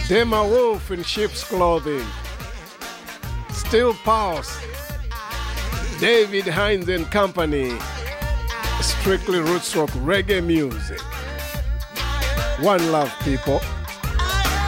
Dema Wolf in sheep's clothing. Steel Pulse. David Hines and Company. Strictly roots rock reggae music. One love, people.